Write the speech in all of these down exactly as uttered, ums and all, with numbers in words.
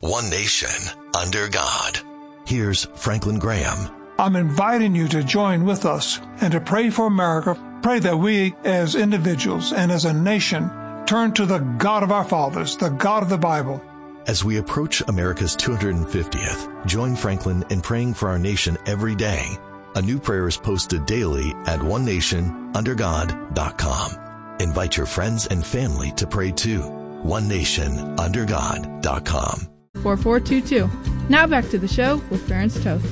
one nation, under God. Here's Franklin Graham. I'm inviting you to join with us and to pray for America. Pray that we as individuals and as a nation turn to the God of our fathers, the God of the Bible. As we approach America's two hundred fiftieth, join Franklin in praying for our nation every day. A new prayer is posted daily at one nation under god dot com. Invite your friends and family to pray too. one nation under god dot com. four four two two. Now back to the show with Ferenc Toth.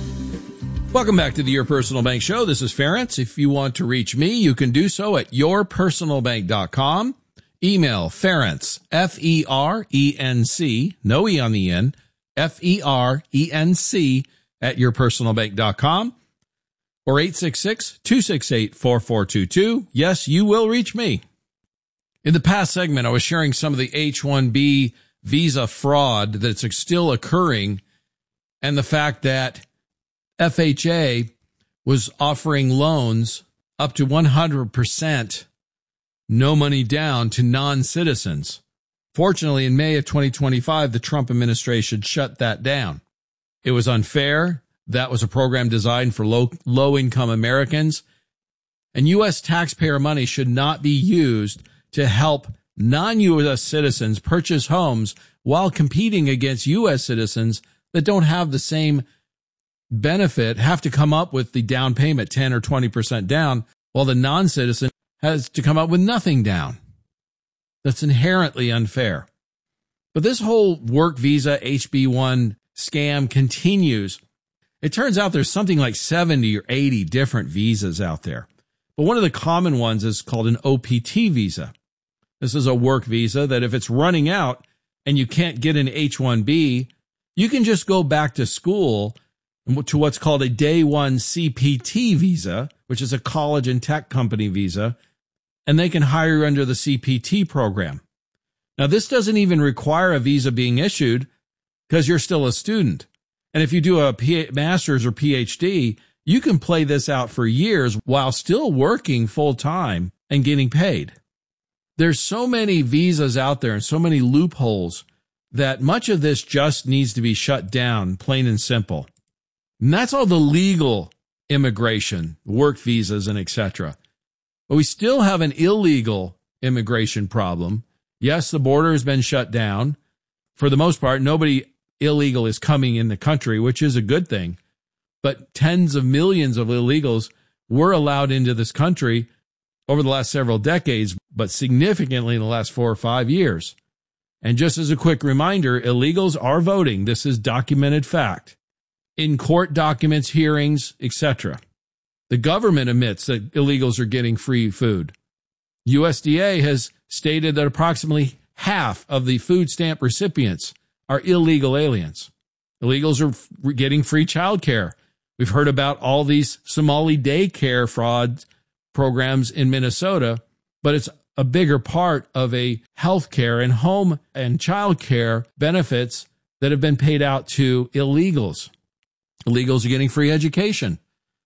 Welcome back to the Your Personal Bank Show. This is Ferenc. If you want to reach me, you can do so at your personal bank dot com. Email Ferenc, F E R E N C, no E on the end, F E R E N C at your personal bank dot com, or eight six six, two six eight, four four two two. Yes, you will reach me. In the past segment, I was sharing some of the H one B visa fraud that's still occurring, and the fact that F H A was offering loans up to one hundred percent no money down to non-citizens. Fortunately, in May of twenty twenty-five, the Trump administration shut that down. It was unfair. That was a program designed for low, low-income Americans. And U S taxpayer money should not be used to help non-U S citizens purchase homes while competing against U S citizens that don't have the same benefit, have to come up with the down payment, ten or twenty percent down, while the non-citizen has to come up with nothing down. That's inherently unfair. But this whole work visa H B one scam continues. It turns out there's something like seventy or eighty different visas out there. But one of the common ones is called an O P T visa. This is a work visa that if it's running out and you can't get an H one B, you can just go back to school to what's called a day one C P T visa, which is a college and tech company visa, and they can hire you under the C P T program. Now, this doesn't even require a visa being issued because you're still a student. And if you do a P- master's or P H D, you can play this out for years while still working full time and getting paid. There's so many visas out there and so many loopholes that much of this just needs to be shut down, plain and simple. And that's all the legal immigration, work visas, and et cetera. But we still have an illegal immigration problem. Yes, the border has been shut down. For the most part, nobody illegal is coming in the country, which is a good thing. But tens of millions of illegals were allowed into this country over the last several decades, but significantly in the last four or five years. And just as a quick reminder, illegals are voting. This is documented fact. In court documents, hearings, et cetera. The government admits that illegals are getting free food. U S D A has stated that approximately half of the food stamp recipients are illegal aliens. Illegals are getting free child care. We've heard about all these Somali daycare fraud programs in Minnesota, but it's a bigger part of a health care and home and child care benefits that have been paid out to illegals. Illegals are getting free education.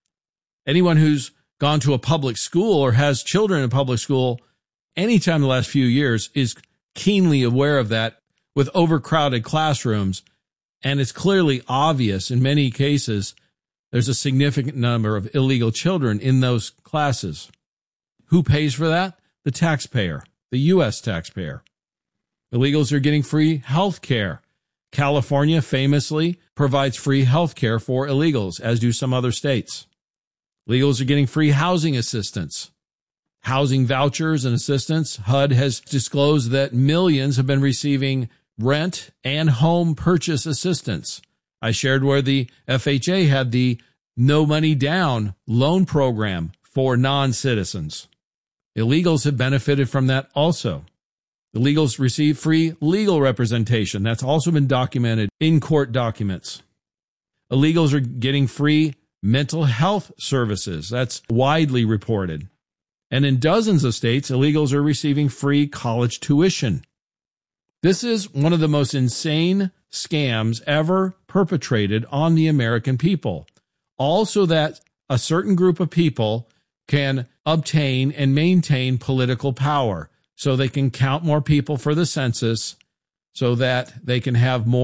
Anyone who's gone to a public school or has children in a public school anytime in the last few years is keenly aware of that with overcrowded classrooms. And it's clearly obvious in many cases there's a significant number of illegal children in those classes. Who pays for that? The taxpayer, the U S taxpayer. Illegals are getting free health care. California famously provides free health care for illegals, as do some other states. Illegals are getting free housing assistance, housing vouchers and assistance. H U D has disclosed that millions have been receiving rent and home purchase assistance. I shared where the F H A had the no money down loan program for non-citizens. Illegals have benefited from that also. Illegals receive free legal representation. That's also been documented in court documents. Illegals are getting free mental health services. That's widely reported. And in dozens of states, illegals are receiving free college tuition. This is one of the most insane scams ever perpetrated on the American people, all so that a certain group of people can obtain and maintain political power, so they can count more people for the census, so that they can have more